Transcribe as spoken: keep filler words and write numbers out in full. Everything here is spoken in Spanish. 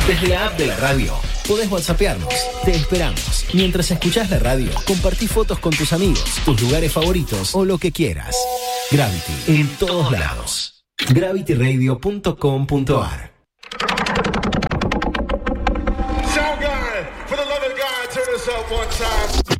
Desde la app de la radio, podés whatsappearnos. Te esperamos. Mientras escuchás la radio, compartí fotos con tus amigos, tus lugares favoritos o lo que quieras. Gravity, en todos lados. gravity radio punto com punto a r. Sound guy, for the love of God, turn this up one time.